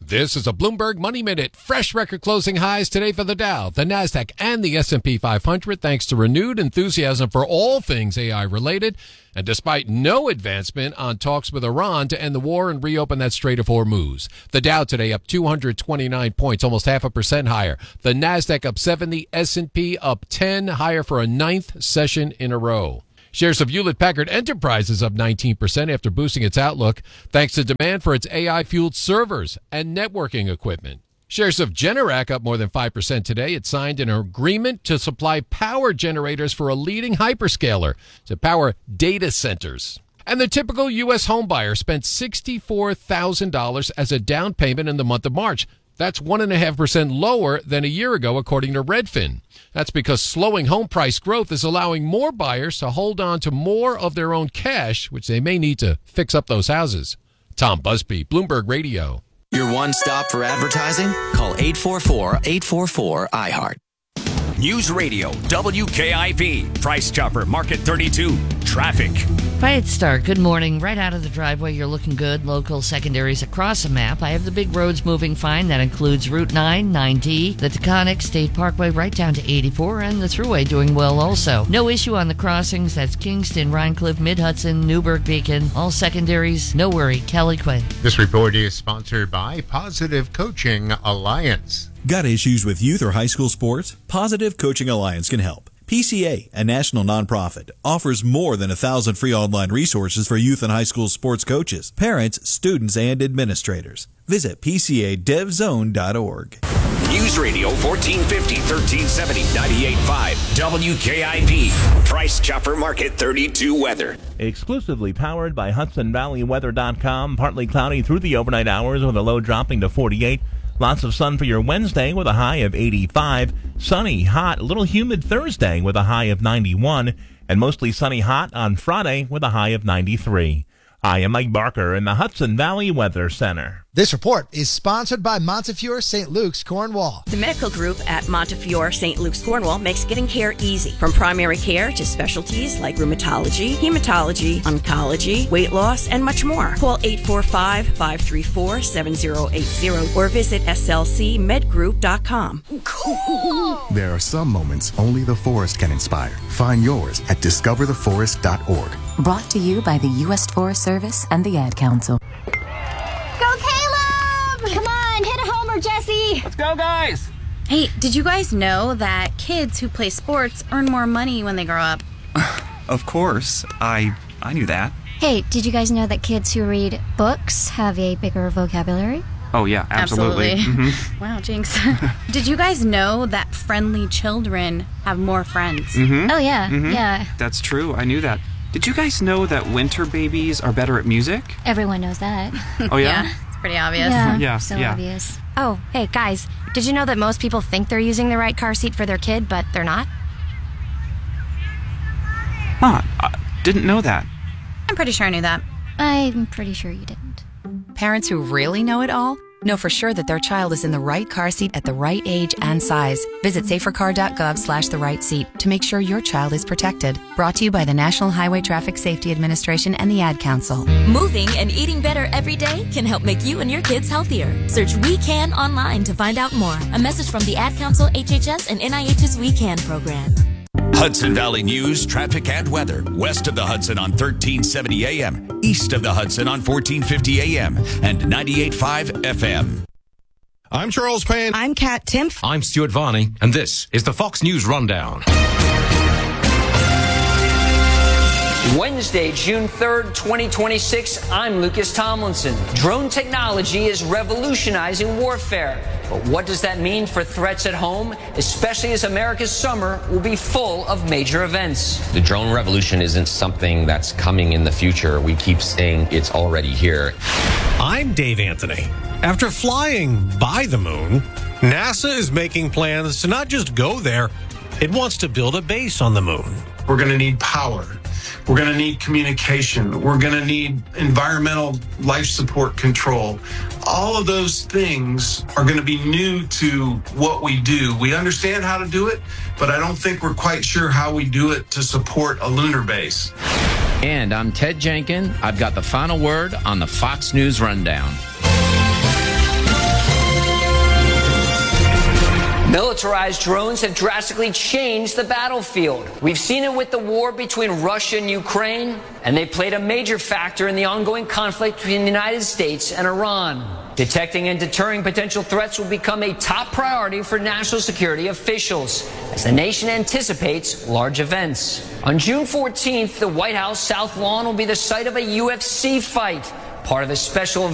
This is a Bloomberg Money Minute. Fresh record closing highs today for the Dow, the Nasdaq, and the S&P 500 thanks to renewed enthusiasm for all things AI related. And despite no advancement on talks with Iran to end the war and reopen that Strait of Hormuz. The Dow today up 229 points, almost 0.5% higher. The Nasdaq up 70, S&P up 10, higher for a ninth session in a row. Shares of Hewlett-Packard Enterprise up 19% after boosting its outlook thanks to demand for its AI-fueled servers and networking equipment. Shares of Generac up more than 5% today. It signed an agreement to supply power generators for a leading hyperscaler to power data centers. And the typical U.S. homebuyer spent $64,000 as a down payment in the month of March. That's 1.5% lower than a year ago, according to Redfin. That's because slowing home price growth is allowing more buyers to hold on to more of their own cash, which they may need to fix up those houses. Tom Busby, Bloomberg Radio. Your one stop for advertising? Call 844-844-IHEART. News Radio, WKIP, Price Chopper, Market 32, traffic. Quiet start. Good morning. Right out of the driveway, you're looking good. Local secondaries across the map. I have the big roads moving fine. That includes Route 9, 9D, the Taconic State Parkway right down to 84, and the Thruway doing well also. No issue on the crossings. That's Kingston, Rhinecliff, Mid-Hudson, Newburgh, Beacon. All secondaries. No worry. Kelly Quinn. This report is sponsored by Positive Coaching Alliance. Got issues with youth or high school sports? Positive Coaching Alliance can help. PCA, a national nonprofit, offers more than 1,000 free online resources for youth and high school sports coaches, parents, students, and administrators. Visit PCADevZone.org. News Radio 1450, 1370, 98.5, WKIP, Price Chopper Market 32 weather. Exclusively powered by HudsonValleyWeather.com. Partly cloudy through the overnight hours with a low dropping to 48. Lots of sun for your Wednesday with a high of 85. Sunny, hot, a little humid Thursday with a high of 91. And mostly sunny hot on Friday with a high of 93. I am Mike Barker in the Hudson Valley Weather Center. This report is sponsored by Montefiore St. Luke's, Cornwall. The medical group at Montefiore St. Luke's, Cornwall makes getting care easy. From primary care to specialties like rheumatology, hematology, oncology, weight loss, and much more. Call 845-534-7080 or visit slcmedgroup.com. There are some moments only the forest can inspire. Find yours at discovertheforest.org. Brought to you by the U.S. Forest Service and the Ad Council. Go Caleb! Come on, hit a homer, Jesse! Let's go, guys! Hey, did you guys know that kids who play sports earn more money when they grow up? Of course. I knew that. Hey, did you guys know that kids who read books have a bigger vocabulary? Oh, yeah, absolutely. Mm-hmm. Wow, jinx. Did you guys know that friendly children have more friends? Mm-hmm. Oh, yeah, yeah. That's true. I knew that. Did you guys know that winter babies are better at music? Everyone knows that. Oh, yeah? Yeah, it's pretty obvious. Yeah, so yeah. obvious. Oh, hey, guys, did you know that most people think they're using the right car seat for their kid, but they're not? Huh, I didn't know that. I'm pretty sure I knew that. I'm pretty sure you didn't. Parents who really know it all know for sure that their child is in the right car seat at the right age and size. Visit safercar.gov/the right seat to make sure your child is protected. Brought to you by the National Highway Traffic Safety Administration and the Ad Council. Moving and eating better every day can help make you and your kids healthier. Search We Can online to find out more. A message from the Ad Council, HHS, and NIH's We Can program. Hudson Valley News, traffic and weather. West of the Hudson on 1370 AM. East of the Hudson on 1450 AM and 98.5 FM. I'm Charles Payne. I'm Kat Timpf. I'm Stuart Varney, and this is the Fox News Rundown. Wednesday, June 3rd, 2026, I'm Lucas Tomlinson. Drone technology is revolutionizing warfare. But what does that mean for threats at home, especially as America's summer will be full of major events? The drone revolution isn't something that's coming in the future. We keep saying it's already here. I'm Dave Anthony. After flying by the moon, NASA is making plans to not just go there, it wants to build a base on the moon. We're going to need power. We're going to need communication. We're going to need environmental life support control. All of those things are going to be new to what we do. We understand how to do it, but I don't think we're quite sure how we do it to support a lunar base. And I'm Ted Jenkin. I've got the final word on the Fox News Rundown. Militarized drones have drastically changed the battlefield. We've seen it with the war between Russia and Ukraine, and they played a major factor in the ongoing conflict between the United States and Iran. Detecting and deterring potential threats will become a top priority for national security officials as the nation anticipates large events. On June 14th, the White House South Lawn will be the site of a UFC fight, part of a special